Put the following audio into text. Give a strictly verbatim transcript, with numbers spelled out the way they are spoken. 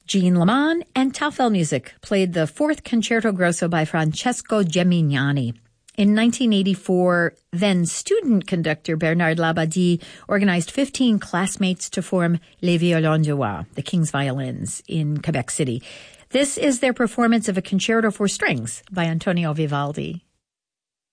Jean Leman and Taufel Music played the fourth Concerto Grosso by Francesco Gemignani. In nineteen eighty-four, then student conductor Bernard Labadie organized fifteen classmates to form Les Violons du Roi, the King's Violins, in Quebec City. This is their performance of a concerto for strings by Antonio Vivaldi.